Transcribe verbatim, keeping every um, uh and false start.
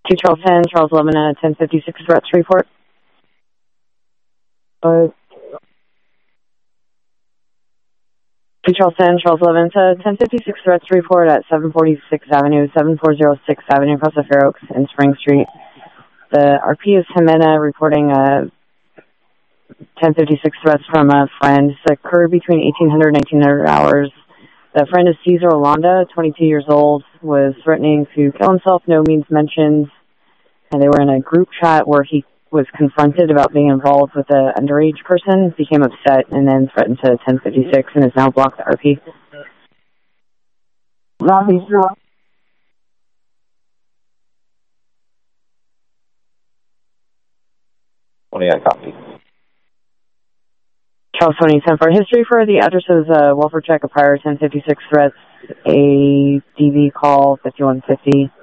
two Charles ten, Charles eleven, uh, ten fifty-six threats report. Uh, two Charles ten, Charles eleven, to ten fifty-six threats report at seven forty-sixth Avenue, seven four zero sixth Avenue across the Fair Oaks and Spring Street. The R P is Jimena reporting uh, ten fifty-six threats from a friend. It's occurred between eighteen hundred and nineteen hundred hours. The friend is Cesar Olanda, twenty-two years old, was threatening to kill himself, no means mentioned. And they were in a group chat where he was confronted about being involved with an underage person, became upset, and then threatened to ten fifty-six and has now blocked the R P. Copy, sir. twenty, I copy. Charles twenty, ten for history for the address is uh, welfare check, a prior ten fifty-six threats, a D V call fifty-one fifty.